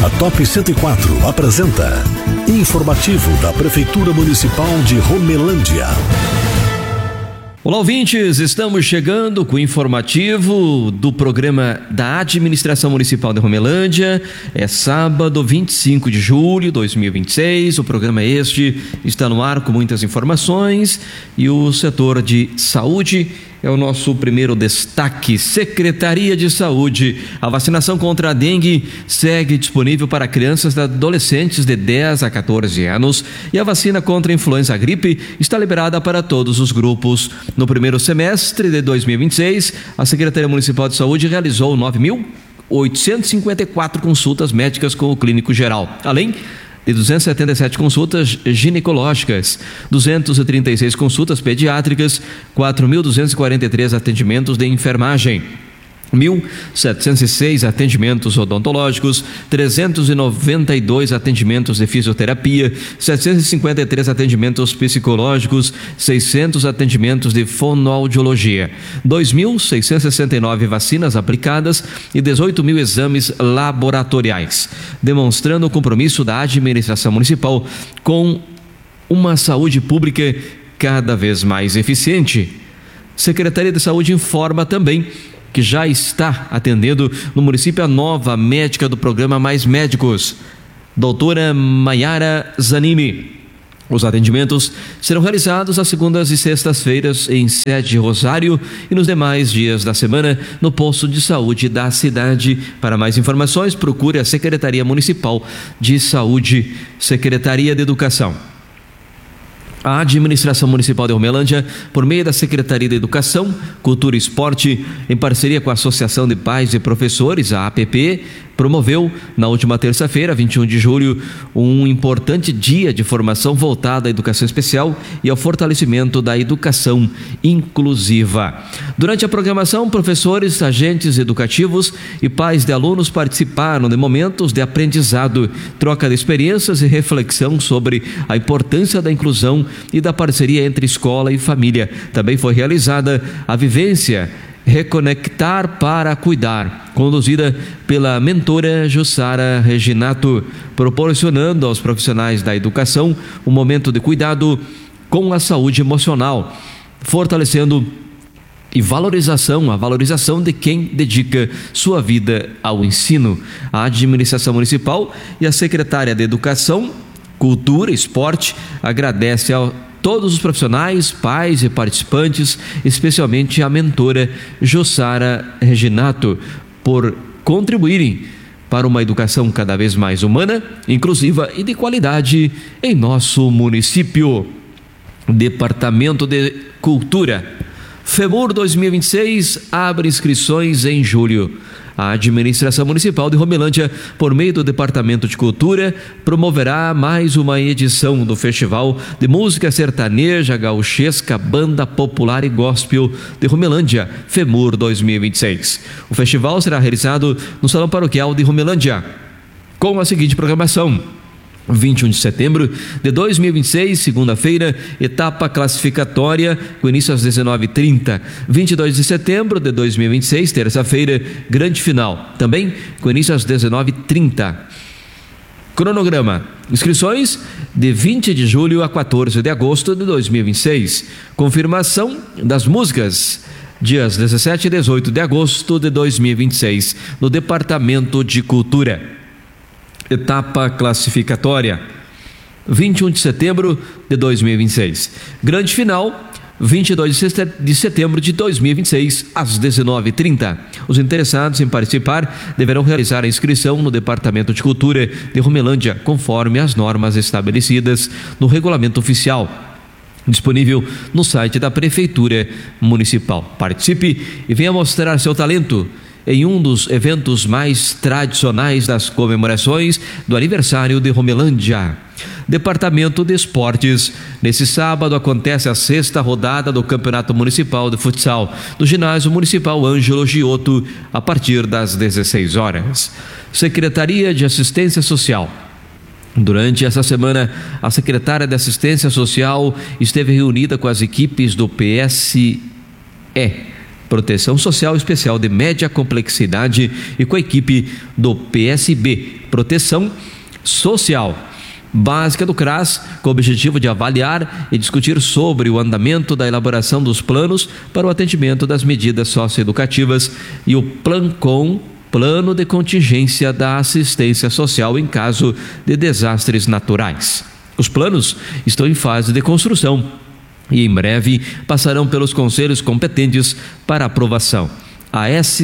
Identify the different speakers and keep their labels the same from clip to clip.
Speaker 1: A Top 104 apresenta Informativo da Prefeitura Municipal de Romelândia.
Speaker 2: Olá, ouvintes, estamos chegando com o informativo do programa da Administração Municipal de Romelândia. É sábado, 25 de julho de 2026. O programa este está no ar com muitas informações e o setor de saúde é o nosso primeiro destaque. Secretaria de Saúde. A vacinação contra a dengue segue disponível para crianças e adolescentes de 10 a 14 anos e a vacina contra a influenza gripe está liberada para todos os grupos. No primeiro semestre de 2026, a Secretaria Municipal de Saúde realizou 9.854 consultas médicas com o clínico geral, além de 277 consultas ginecológicas, 236 consultas pediátricas, 4.243 atendimentos de enfermagem, 1.706 atendimentos odontológicos, 392 atendimentos de fisioterapia, 753 atendimentos psicológicos, 600 atendimentos de fonoaudiologia, 2.669 vacinas aplicadas e 18.000 exames laboratoriais, demonstrando o compromisso da administração municipal com uma saúde pública cada vez mais eficiente. Secretaria de Saúde informa também que já está atendendo no município a nova médica do programa Mais Médicos, doutora Maiara Zanini. Os atendimentos serão realizados às segundas e sextas-feiras em sede de Rosário e nos demais dias da semana no posto de saúde da cidade. Para mais informações, procure a Secretaria Municipal de Saúde, Secretaria de Educação. A Administração Municipal de Romelândia, por meio da Secretaria de Educação, Cultura e Esporte, em parceria com a Associação de Pais e Professores, a APP, promoveu, na última terça-feira, 21 de julho, um importante dia de formação voltada à educação especial e ao fortalecimento da educação inclusiva. Durante a programação, professores, agentes educativos e pais de alunos participaram de momentos de aprendizado, troca de experiências e reflexão sobre a importância da inclusão e da parceria entre escola e família. Também foi realizada a vivência Reconectar para Cuidar, conduzida pela mentora Jussara Reginato, proporcionando aos profissionais da educação um momento de cuidado com a saúde emocional, fortalecendo a valorização de quem dedica sua vida ao ensino. A administração municipal e a secretária de Educação, Cultura e Esporte agradece a todos os profissionais, pais e participantes, especialmente a mentora Jussara Reginato, por contribuírem para uma educação cada vez mais humana, inclusiva e de qualidade em nosso município. Departamento de Cultura. FEMUR 2026 abre inscrições em julho. A Administração Municipal de Romelândia, por meio do Departamento de Cultura, promoverá mais uma edição do Festival de Música Sertaneja, Gauchesca, Banda Popular e Gospel de Romelândia, FEMUR 2026. O festival será realizado no Salão Paroquial de Romelândia, com a seguinte programação: 21 de setembro de 2026, segunda-feira, etapa classificatória, com início às 19h30. 22 de setembro de 2026, terça-feira, grande final, também com início às 19h30. Cronograma: inscrições de 20 de julho a 14 de agosto de 2026. Confirmação das músicas dias 17 e 18 de agosto de 2026, no Departamento de Cultura. Etapa classificatória, 21 de setembro de 2026. Grande final, 22 de setembro de 2026, às 19h30. Os interessados em participar deverão realizar a inscrição no Departamento de Cultura de Romelândia, conforme as normas estabelecidas no regulamento oficial, disponível no site da Prefeitura Municipal. Participe e venha mostrar seu talento em um dos eventos mais tradicionais das comemorações do aniversário de Romelândia. Departamento de Esportes. Nesse sábado acontece a 6ª rodada do Campeonato Municipal de Futsal do Ginásio Municipal Ângelo Giotto, a partir das 16 horas. Secretaria de Assistência Social. Durante essa semana, a secretária de Assistência Social esteve reunida com as equipes do PSE Proteção Social Especial de Média Complexidade e com a equipe do PSB, Proteção Social Básica do CRAS, com o objetivo de avaliar e discutir sobre o andamento da elaboração dos planos para o atendimento das medidas socioeducativas e o PLANCOM, Plano de Contingência da Assistência Social em caso de desastres naturais. Os planos estão em fase de construção e em breve passarão pelos conselhos competentes para aprovação. A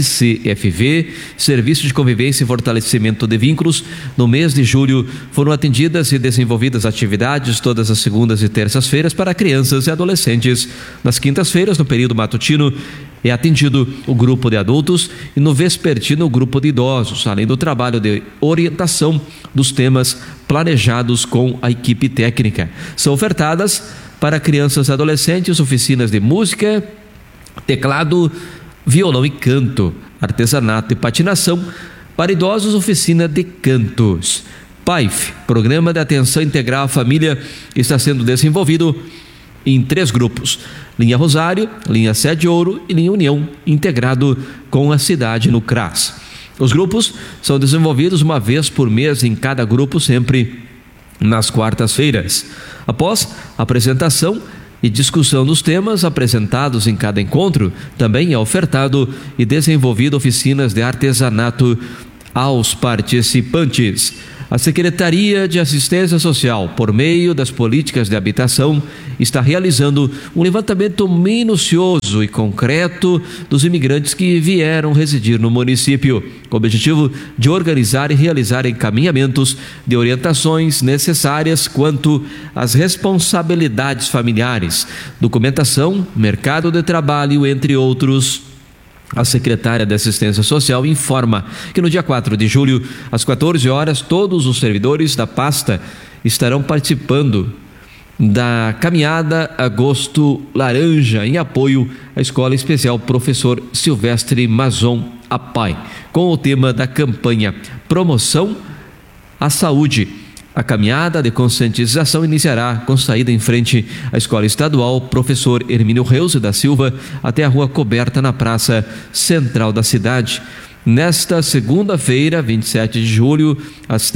Speaker 2: SCFV, Serviço de Convivência e Fortalecimento de Vínculos, no mês de julho foram atendidas e desenvolvidas atividades todas as segundas e terças-feiras para crianças e adolescentes. Nas quintas-feiras, no período matutino, é atendido o grupo de adultos e no vespertino o grupo de idosos, além do trabalho de orientação dos temas planejados com a equipe técnica. São ofertadas para crianças e adolescentes oficinas de música, teclado, violão e canto, artesanato e patinação. Para idosos, oficina de cantos. PAIF, Programa de Atenção Integral à Família, está sendo desenvolvido em 3 grupos: Linha Rosário, Linha Sede Ouro e Linha União, integrado com a cidade no CRAS. Os grupos são desenvolvidos uma vez por mês em cada grupo, sempre nas quartas-feiras. Após a apresentação e discussão dos temas apresentados em cada encontro, também é ofertado e desenvolvido oficinas de artesanato aos participantes. A Secretaria de Assistência Social, por meio das políticas de habitação, está realizando um levantamento minucioso e concreto dos imigrantes que vieram residir no município, com o objetivo de organizar e realizar encaminhamentos de orientações necessárias quanto às responsabilidades familiares, documentação, mercado de trabalho, entre outros. A secretária de Assistência Social informa que no dia 4 de julho, às 14 horas, todos os servidores da pasta estarão participando da caminhada Agosto Laranja, em apoio à Escola Especial Professor Silvestre Mazon Apai, com o tema da campanha Promoção à Saúde. A caminhada de conscientização iniciará com saída em frente à Escola Estadual Professor Hermínio Reuse da Silva até a Rua Coberta, na Praça Central da cidade. Nesta segunda-feira, 27 de julho, às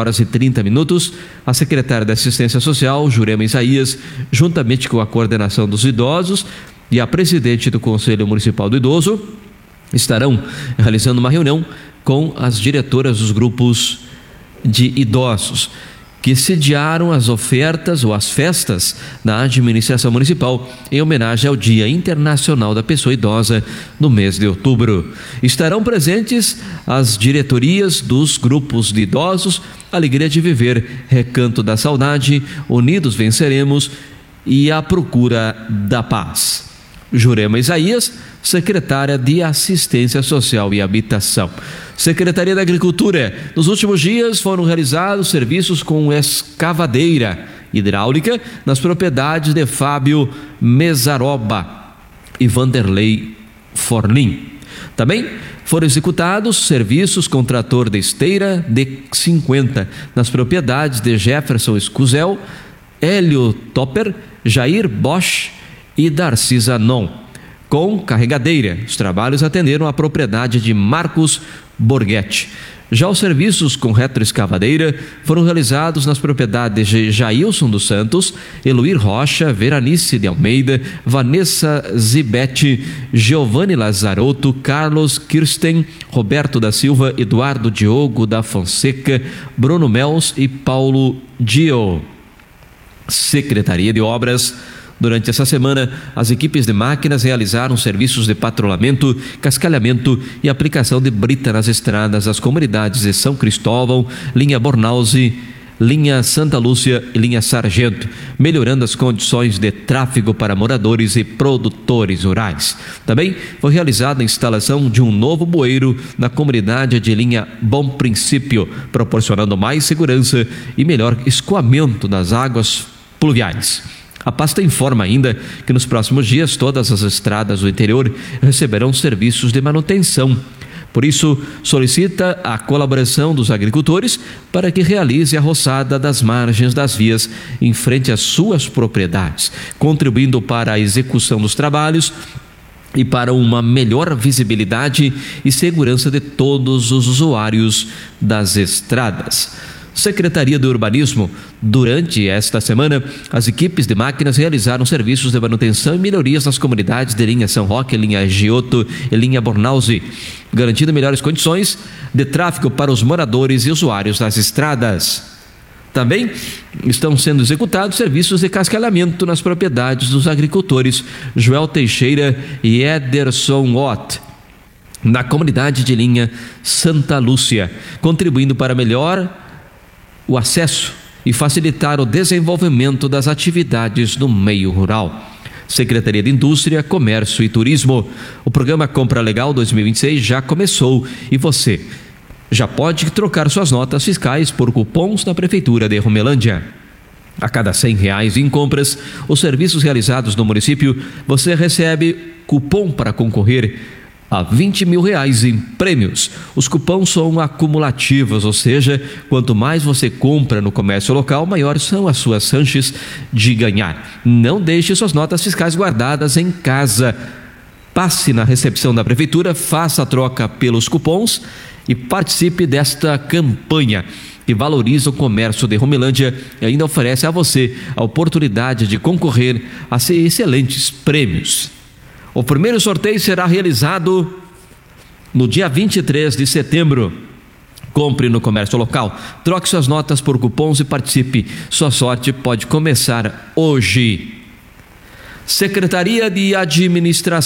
Speaker 2: 13h30, a secretária da Assistência Social, Jurema Isaías, juntamente com a coordenação dos idosos e a presidente do Conselho Municipal do Idoso, estarão realizando uma reunião com as diretoras dos grupos de idosos que sediaram as ofertas ou as festas da administração municipal em homenagem ao Dia Internacional da Pessoa Idosa no mês de outubro. Estarão presentes as diretorias dos grupos de idosos Alegria de Viver, Recanto da Saudade, Unidos Venceremos e A Procura da Paz. Jurema Isaías, secretária de Assistência Social e Habitação. Secretaria da Agricultura. Nos últimos dias foram realizados serviços com escavadeira hidráulica nas propriedades de Fábio Mesaroba e Vanderlei Forlim. Também foram executados serviços com trator de esteira D50 nas propriedades de Jefferson Escuzel, Hélio Topper, Jair Bosch e Darcy Zanon. Com carregadeira, os trabalhos atenderam a propriedade de Marcos Borghetti. Já os serviços com retroescavadeira foram realizados nas propriedades de Jailson dos Santos, Eloir Rocha, Veranice de Almeida, Vanessa Zibete, Giovanni Lazarotto, Carlos Kirsten, Roberto da Silva, Eduardo Diogo da Fonseca, Bruno Mels e Paulo Dio. Secretaria de Obras. Durante essa semana, as equipes de máquinas realizaram serviços de patrulhamento, cascalhamento e aplicação de brita nas estradas das comunidades de São Cristóvão, linha Bornauze, linha Santa Lúcia e linha Sargento, melhorando as condições de tráfego para moradores e produtores rurais. Também foi realizada a instalação de um novo bueiro na comunidade de linha Bom Princípio, proporcionando mais segurança e melhor escoamento das águas pluviais. A pasta informa ainda que nos próximos dias todas as estradas do interior receberão serviços de manutenção. Por isso, solicita a colaboração dos agricultores para que realize a roçada das margens das vias em frente às suas propriedades, contribuindo para a execução dos trabalhos e para uma melhor visibilidade e segurança de todos os usuários das estradas. Secretaria do Urbanismo. Durante esta semana, as equipes de máquinas realizaram serviços de manutenção e melhorias nas comunidades de linha São Roque, linha Giotto e linha Bornhausen, garantindo melhores condições de tráfego para os moradores e usuários das estradas. Também estão sendo executados serviços de cascalhamento nas propriedades dos agricultores Joel Teixeira e Ederson Ott, na comunidade de linha Santa Lúcia, contribuindo para melhor o acesso e facilitar o desenvolvimento das atividades no meio rural. Secretaria de Indústria, Comércio e Turismo. O programa Compra Legal 2026 já começou e você já pode trocar suas notas fiscais por cupons na Prefeitura de Romelândia. A cada R$100 em compras ou serviços realizados no município, você recebe cupom para concorrer a R$20 mil em prêmios. Os cupons são acumulativos, ou seja, quanto mais você compra no comércio local, maiores são as suas chances de ganhar. Não deixe suas notas fiscais guardadas em casa. Passe na recepção da Prefeitura, faça a troca pelos cupons e participe desta campanha que valoriza o comércio de Romelândia e ainda oferece a você a oportunidade de concorrer a excelentes prêmios. O primeiro sorteio será realizado no dia 23 de setembro. Compre no comércio local, troque suas notas por cupons e participe. Sua sorte pode começar hoje. Secretaria de Administração